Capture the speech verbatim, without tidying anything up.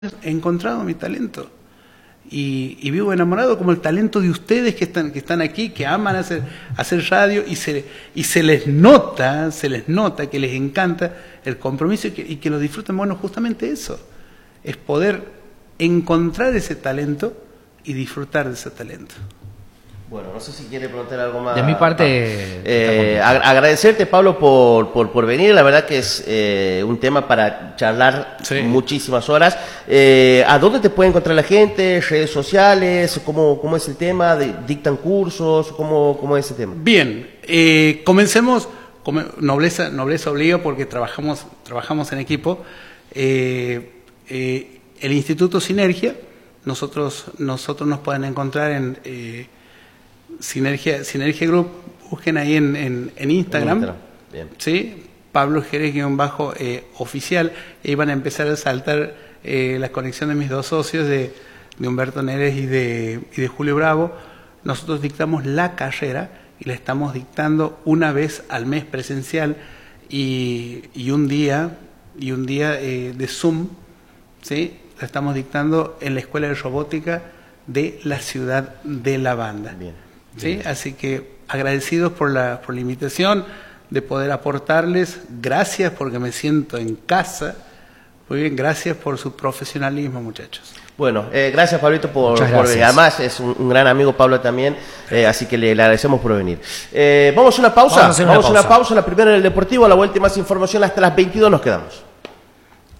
he encontrado mi talento y, y vivo enamorado como el talento de ustedes que están que están aquí, que aman hacer hacer radio y se y se les nota, se les nota que les encanta el compromiso y que, y que lo disfrutan. Bueno, justamente eso es poder encontrar ese talento y disfrutar de ese talento. Bueno, no sé si quiere preguntar algo más. De mi parte, eh, ag agradecerte, Pablo, por, por, por venir. La verdad que es eh, un tema para charlar sí. muchísimas horas. Eh, ¿A dónde te puede encontrar la gente? ¿Redes sociales? ¿Cómo, cómo es el tema? ¿Dictan cursos? ¿Cómo, cómo es el tema? Bien, eh, comencemos. Come, nobleza, nobleza obliga porque trabajamos, trabajamos en equipo. Eh, eh, el Instituto Sinergia, nosotros, nosotros nos pueden encontrar en... Eh, Sinergia, Sinergia Group, busquen ahí en, en, en Instagram, Bien. ¿sí? Pablo Jerez guión bajo eh, oficial, y ahí van a empezar a saltar eh, la conexión de mis dos socios, de, de Humberto Neres y de, y de Julio Bravo. Nosotros dictamos la carrera y la estamos dictando una vez al mes presencial y, y un día, y un día eh, de Zoom, ¿sí? La estamos dictando en la Escuela de Robótica de la ciudad de La Banda. Bien. ¿Sí? Así que agradecidos por la, por la invitación de poder aportarles, gracias porque me siento en casa, muy bien, gracias por su profesionalismo, muchachos. Bueno, eh, gracias Pablito por, por venir, además es un, un gran amigo Pablo también, eh, así que le, le agradecemos por venir. Eh, vamos a una pausa, vamos a, vamos una, pausa. una pausa, la primera en el Deportivo, a la vuelta y más información hasta las veintidós nos quedamos.